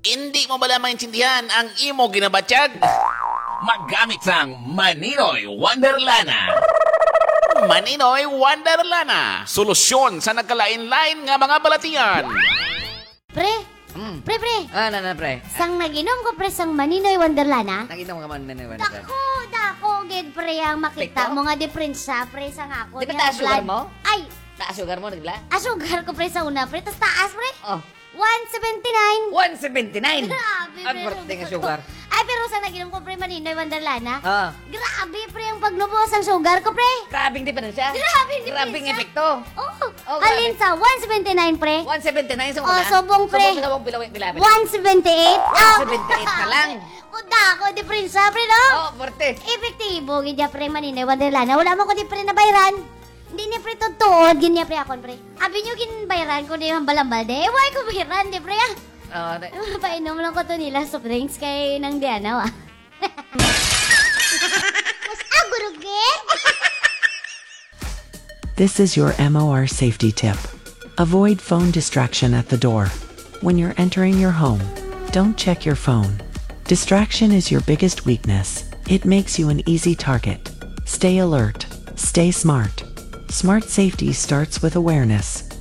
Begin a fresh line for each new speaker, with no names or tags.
Hindi mo bala maintindihan ang imo ginabatsyag?
Maggamit sang Maninoy Wonderlana.
Maninoy Wonderlana. Solusyon sa nagkalain-lain nga mga balatian.
Pre, pre.
Pre.
Sang naginom ko pre sang Maninoy Wonderlana.
Nakita mo ka man na
Dako, gid pre ang makita
Tiktok?
mo nga diferensya pre sang ako.
Di ba
niya
taas sugar
blood.
mo?
Ay,
Taas sugar mo, nagla?
asugar ko pre sa una pre, tas taas pre.
Oh,
179.
179.
Grabe,
Ang
pre.
birthday nga sugar.
Ay, pero sa naginom ko pre Maninoy Wonderlana.
Ah,
Grabe pre ang paglubos ang sugar ko pre.
grabing diferensya.
Grabing
Grabing
diferensya.
epekto.
Oh,
Oh,
alin sa 179 pre.
179 sa
Oh,
una.
subong, pre.
Subong pilawin pilapit.
178.
178 ka lang.
Kuda ko diferensya pre no.
Oh, forte.
Epektibo gidya pre Maninoy Wonderlana. Wala mo ko di pre na bayran. Hindi ni pre tutuod gin niya pre akon pre. Abi nyo gin bayran ko di man balambal de. Why ko bayran di pre ah.
Oh,
Painom lang ko to nila soft drinks kay nang Diana wa. Mas aguruge.
This is your MOR safety tip. Avoid phone distraction at the door. When you're entering your home, don't check your phone. Distraction is your biggest weakness. It makes you an easy target. Stay alert. Stay smart. Smart safety starts with awareness.